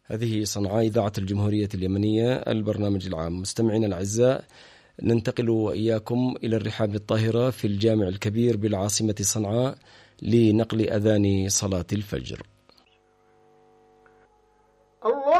هذه صنعاء إذاعة الجمهورية اليمنية البرنامج العام. مستمعينا الأعزاء، ننتقل وإياكم إلى الرحاب الطاهرة في الجامع الكبير بالعاصمة صنعاء لنقل أذان صلاة الفجر. الله